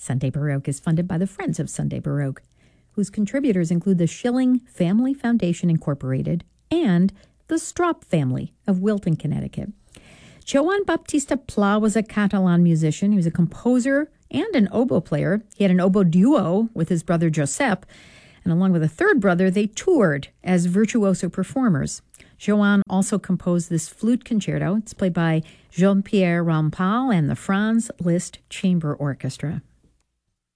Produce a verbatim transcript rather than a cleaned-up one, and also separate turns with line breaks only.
Sunday Baroque is funded by the Friends of Sunday Baroque, whose contributors include the Schilling Family Foundation Incorporated and the Straup family of Wilton, Connecticut. Joan Baptista Pla was a Catalan musician. He was a composer and an oboe player. He had an oboe duo with his brother Josep, and along with a third brother, they toured as virtuoso performers. Joan also composed this flute concerto. It's played by Jean-Pierre Rampal and the Franz Liszt Chamber Orchestra.